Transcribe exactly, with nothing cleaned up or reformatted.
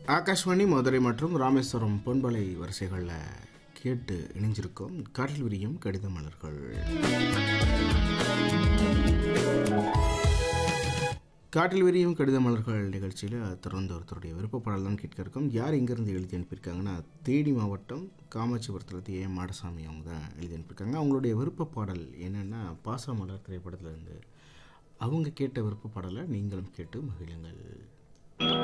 ஆகாஷ்வாணி மதுரை மற்றும் ராமேஸ்வரம் பொன்பலை வரிசைகளில் கேட்டு இணைஞ்சிருக்கோம். காற்றில் விரியும் கடித மலர்கள். காற்றில் விரியும் கடித மலர்கள் நிகழ்ச்சியில் தொடர்ந்து ஒருத்தருடைய விருப்பப்பாடல் தான் கேட்க இருக்கோம். யார் எங்கேருந்து எழுதி அனுப்பியிருக்காங்கன்னா, தேனி மாவட்டம் காமாட்சிபுரத்தில் ஏ மாடசாமி அவங்க தான் எழுதி அனுப்பியிருக்காங்க. அவங்களுடைய விருப்பப்பாடல் என்னென்னா, பாசமலர் திரைப்படத்திலேருந்து அவங்க கேட்ட விருப்பப்பாடலை நீங்களும் கேட்டு மகிழுங்கள்.